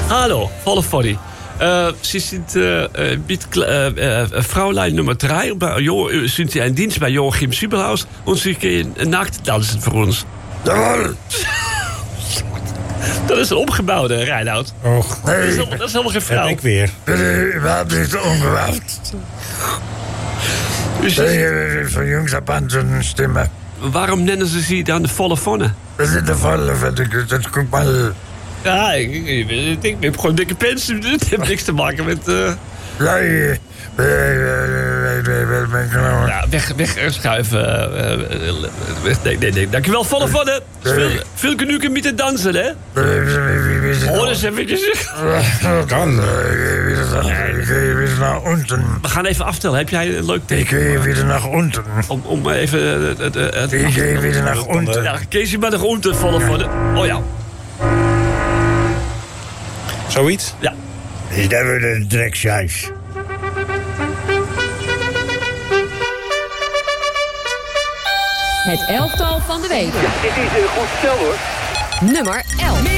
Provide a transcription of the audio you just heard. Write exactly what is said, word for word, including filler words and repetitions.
Hallo, volle Foddy. Uh, Sie sind uh, mit uh, uh, Fraulein Nummer drei. Jo, sind Sie ein Dienst bei Joachim Süberhaus und Sie gehen nackt dansen voor ons. Jawohl. Dat is een opgebouwde Reinoud. Och, nee. Dat is, dat is helemaal geen vrouw. Ik weer. Überhaupt niet ongewacht. Dus van jongs af aan zo'n stimme. Waarom nennen ze ze dan de volle vonne? Dat is de volle vonne. Dat komt wel. Ja, ik, ik, ik, ik heb gewoon dikke pensen. Het heeft niks te maken met... Uh... Ja, je... Ja, weg, weg schuiven. Uh, nee, nee, nee. Dankjewel, volle vonne. Veel, veel genoegen met het dansen, hè? Oh, dus eventjes... Dan. Ik ga weer naar unten. We gaan even aftellen. Heb jij een leuk teken? Ik ga weer naar unten. Om, om even... Uh, uh, uh, ik ga weer naar unten. Ja, Kees je maar naar unten, volle vonne. Oh ja. Zoiets? Ja. Is dat weer een dreksjuis? Het elftal van de week. Ja, dit is een goed stel, hoor. Nummer elf.